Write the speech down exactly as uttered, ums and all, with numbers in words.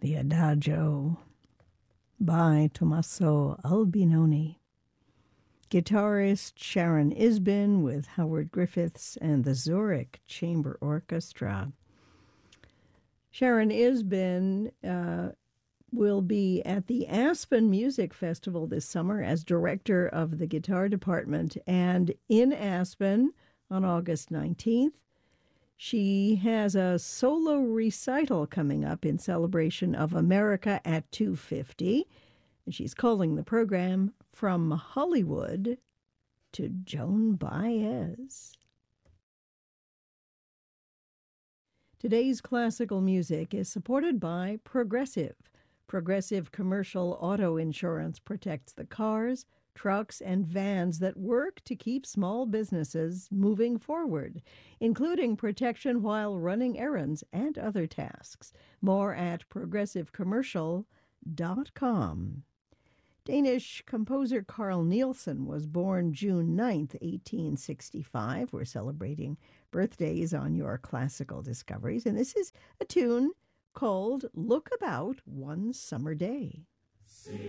The Adagio by Tommaso Albinoni. Guitarist Sharon Isbin with Howard Griffiths and the Zurich Chamber Orchestra. Sharon Isbin uh, will be at the Aspen Music Festival this summer as director of the guitar department. And in Aspen on August nineteenth, she has a solo recital coming up in celebration of America at two fifty. And she's calling the program From Hollywood to Joan Baez. Today's classical music is supported by Progressive. Progressive commercial auto insurance protects the cars, trucks, and vans that work to keep small businesses moving forward, including protection while running errands and other tasks. More at progressive commercial dot com. Danish composer Carl Nielsen was born June ninth, eighteen sixty-five. We're celebrating birthdays on your classical discoveries, and this is a tune called Look About One Summer Day.